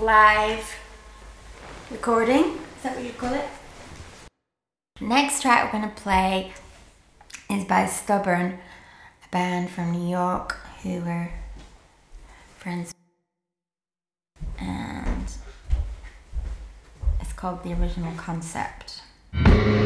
live recording. Is that what you call it? Next track we're going to play is by Stubborn, a band from New York who were friends, and it's called The Original Concept.